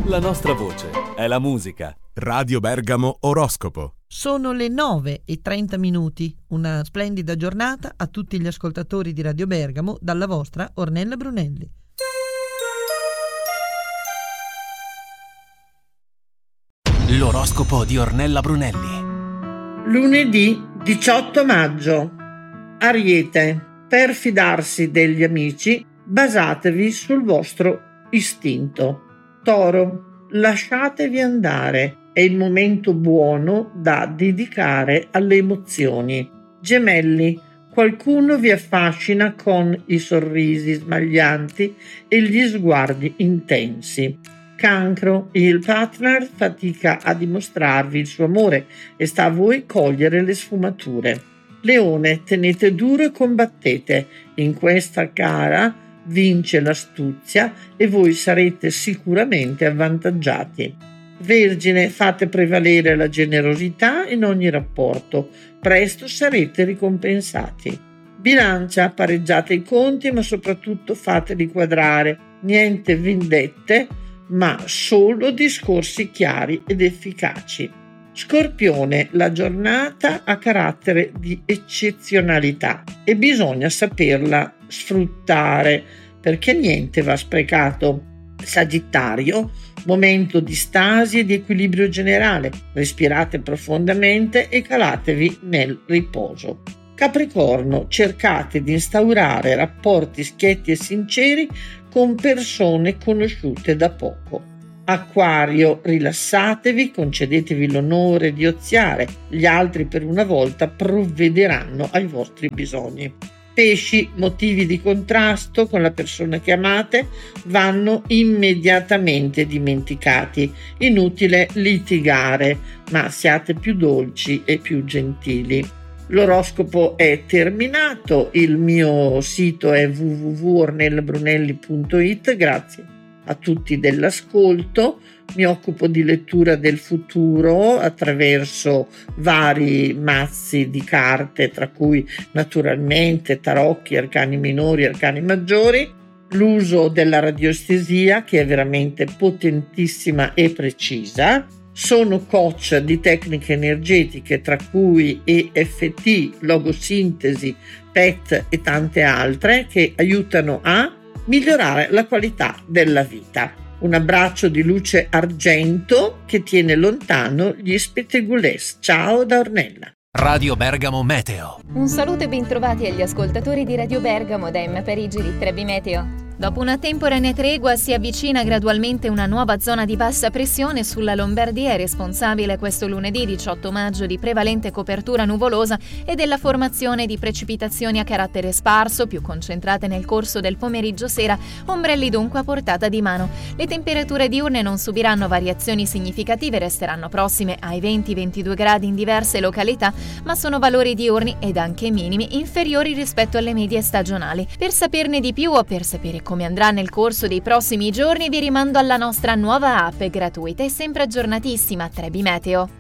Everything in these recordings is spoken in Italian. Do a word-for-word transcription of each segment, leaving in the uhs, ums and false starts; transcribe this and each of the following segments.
La nostra voce è la musica. Radio Bergamo Oroscopo. Sono le nove e trenta minuti. Una splendida giornata a tutti gli ascoltatori di Radio Bergamo dalla vostra Ornella Brunelli. L'oroscopo di Ornella Brunelli. Lunedì diciotto maggio. Ariete. Per fidarsi degli amici, basatevi sul vostro istinto. Toro. Lasciatevi andare. È il momento buono da dedicare alle emozioni. Gemelli. Qualcuno vi affascina con i sorrisi smaglianti e gli sguardi intensi. Cancro. Il partner fatica a dimostrarvi il suo amore e sta a voi cogliere le sfumature. Leone. Tenete duro e combattete. In questa gara vince l'astuzia e voi sarete sicuramente avvantaggiati. Vergine. Fate prevalere la generosità in ogni rapporto. Presto sarete ricompensati. Bilancia. Pareggiate i conti, ma soprattutto fateli quadrare. Niente vendette, ma solo discorsi chiari ed efficaci. Scorpione. La giornata ha carattere di eccezionalità e bisogna saperla sfruttare perché niente va sprecato. Sagittario. Momento di stasi e di equilibrio generale. Respirate profondamente e calatevi nel riposo. Capricorno. Cercate di instaurare rapporti schietti e sinceri con persone conosciute da poco. Acquario. Rilassatevi, concedetevi l'onore di oziare. Gli altri per una volta provvederanno ai vostri bisogni. Pesci. Motivi di contrasto con la persona che amate vanno immediatamente dimenticati. Inutile litigare, ma siate più dolci e più gentili. L'oroscopo è terminato, il mio sito è w w w punto ornella brunelli punto it. Grazie a tutti dell'ascolto. Mi occupo di lettura del futuro attraverso vari mazzi di carte, tra cui naturalmente tarocchi, arcani minori, arcani maggiori, l'uso della radioestesia che è veramente potentissima e precisa. Sono coach di tecniche energetiche tra cui E F T, logosintesi, P E T e tante altre che aiutano a migliorare la qualità della vita. Un abbraccio di luce argento che tiene lontano gli spettegulés. Ciao da Ornella. Radio Bergamo Meteo. Un saluto e bentrovati agli ascoltatori di Radio Bergamo da M Parigi di Trebi Meteo. Dopo una temporanea tregua si avvicina gradualmente una nuova zona di bassa pressione sulla Lombardia, responsabile questo lunedì diciotto maggio di prevalente copertura nuvolosa e della formazione di precipitazioni a carattere sparso, più concentrate nel corso del pomeriggio sera, ombrelli dunque a portata di mano. Le temperature diurne non subiranno variazioni significative, resteranno prossime ai venti ventidue gradi in diverse località, ma sono valori diurni ed anche minimi inferiori rispetto alle medie stagionali. Per saperne di più o per sapere come andrà nel corso dei prossimi giorni vi rimando alla nostra nuova app gratuita e sempre aggiornatissima Trebi Meteo.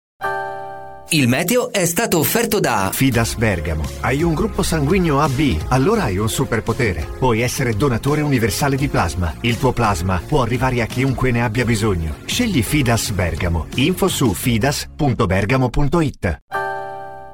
Il meteo è stato offerto da Fidas Bergamo. Hai un gruppo sanguigno A B, allora hai un superpotere. Puoi essere donatore universale di plasma. Il tuo plasma può arrivare a chiunque ne abbia bisogno. Scegli Fidas Bergamo. Info su fidas punto bergamo punto it.